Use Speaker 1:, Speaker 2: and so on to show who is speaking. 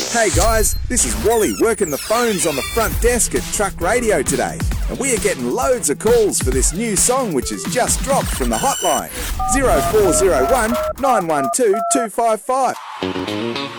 Speaker 1: Hey guys, this is Wally working the phones on the front desk at Truck Radio today, and we are getting loads of calls for this new song which has just dropped from the hotline 0401 912 255.